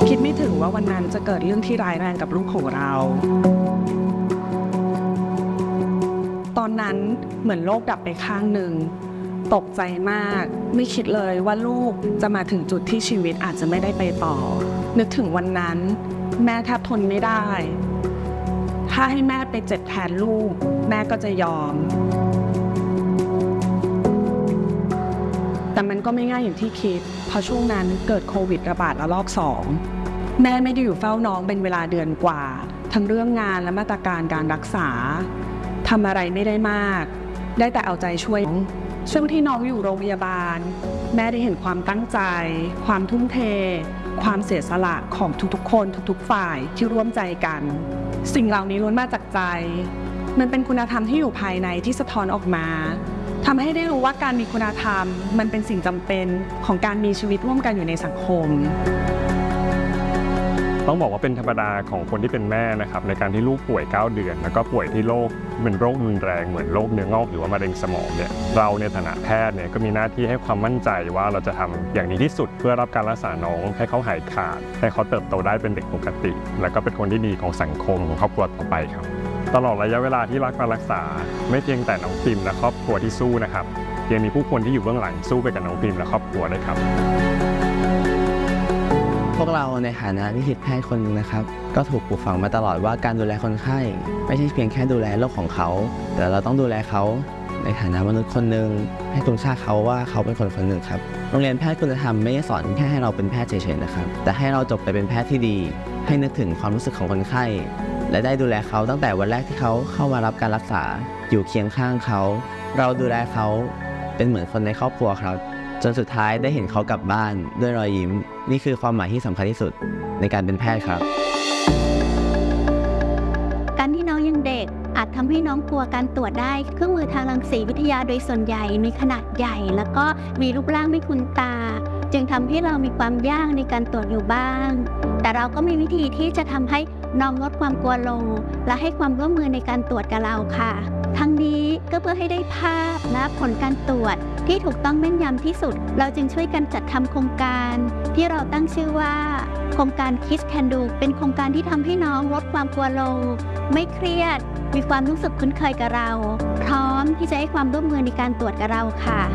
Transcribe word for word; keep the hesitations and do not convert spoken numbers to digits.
คิดไม่ถึงว่าวันนั้นจะเกิดเรื่องที่ร้ายแรงกับลูกของเราตอนนั้นเหมือนโลกดับไปข้างหนึ่งตกใจมากไม่คิดเลยว่าลูกจะมาถึงจุดที่ชีวิตอาจจะไม่ได้ไปต่อนึกถึงวันนั้นแม่แทบทนไม่ได้ถ้าให้แม่ไปเจ็บแทนลูกแม่ก็จะยอมแต่มันก็ไม่ง่ายอย่างที่คิดเพราะช่วงนั้นเกิดโควิดระบาดระลอกสองแม่ไม่ได้อยู่เฝ้าน้องเป็นเวลาเดือนกว่าทั้งเรื่องงานและมาตรการการรักษาทำอะไรไม่ได้มากได้แต่เอาใจช่วยช่วงที่น้องอยู่โรงพยาบาลแม่ได้เห็นความตั้งใจความทุ่มเทความเสียสละของทุกๆคนทุกๆฝ่ายที่ร่วมใจกันสิ่งเหล่านี้ล้วนมาจากใจมันเป็นคุณธรรมที่อยู่ภายในที่สะท้อนออกมาทำให้ได้รู้ว่าการมีคุณธรรมมันเป็นสิ่งจำเป็นของการมีชีวิตร่วมกันอยู่ในสังคมต้องบอกว่าเป็นธรรมดาของคนที่เป็นแม่นะครับในการที่ลูกป่วยเก้าเดือนแล้วก็ป่วยที่โรคเป็นโรครุนแรงเหมือนโรคเนื้องอกหรือว่ามะเร็งสมองเนี่ยเราในฐานะแพทย์เนี่ยก็มีหน้าที่ให้ความมั่นใจว่าเราจะทำอย่างดีที่สุดเพื่อรับการรักษาน้องให้เขาหายขาดให้เขาเติบโตได้เป็นเด็กปกติแล้วก็เป็นคนที่ดีของสังคมของครอบครัวต่อไปครับตลอดระยะเวลาที่รักการรักษาไม่เพียงแต่น้องพิมและครอบครัวที่สู้นะครับยังมีผู้คนที่อยู่เบื้องหลังสู้ไปกับน้องพิมและครอบครัวด้วยครับพวกเราในฐานะนิสิตแพทย์คนหนึ่งนะครับก็ถูกปลูกฝังมาตลอดว่าการดูแลคนไข้ไม่ใช่เพียงแค่ดูแลโรคของเขาแต่เราต้องดูแลเขาในฐานะมนุษย์คนหนึ่งให้คุณค่าเขาว่าเขาเป็นคนคนหนึ่งครับโรงเรียนแพทย์คุณธรรมไม่ได้สอนแค่ให้เราเป็นแพทย์เฉยๆนะครับแต่ให้เราจบไปเป็นแพทย์ที่ดีให้นึกถึงความรู้สึกของคนไข้และได้ดูแลเขาตั้งแต่วันแรกที่เขาเข้ามารับการรักษาอยู่เคียงข้างเขาเราดูแลเขาเป็นเหมือนคนในครอบครัวครับจนสุดท้ายได้เห็นเขากลับบ้านด้วยรอยยิ้มนี่คือความหมายที่สำคัญที่สุดในการเป็นแพทย์ครับการที่น้องยังเด็กอาจทำให้น้องกลัวการตรวจได้เครื่องมือทางรังสีวิทยาโดยส่วนใหญ่มีขนาดใหญ่แล้วก็มีรูปร่างไม่คุ้นตาจึงทำให้เรามีความยากในการตรวจอยู่บ้างแต่เราก็มีวิธีที่จะทำให้น้องลดความกลัวลงและให้ความร่วมมือในการตรวจกับเราค่ะทั้งนี้ก็เพื่อให้ได้ภาพและผลการตรวจที่ถูกต้องแม่นยำที่สุดเราจึงช่วยกันจัดทำโครงการที่เราตั้งชื่อว่าโครงการ Kids Can Do เป็นโครงการที่ทำให้น้องลดความกลัวลงไม่เครียดมีความรู้สึกคุ้นเคยกับเราพร้อมที่จะให้ความร่วมมือในการตรวจกับเราค่ะ